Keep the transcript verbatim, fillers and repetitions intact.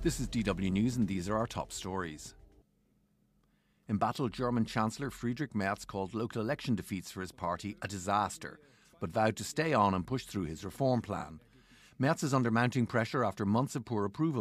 This is D W News and these are our top stories. Embattled German Chancellor Friedrich Merz called local election defeats for his party a disaster, but vowed to stay on and push through his reform plan. Merz is under mounting pressure after months of poor approval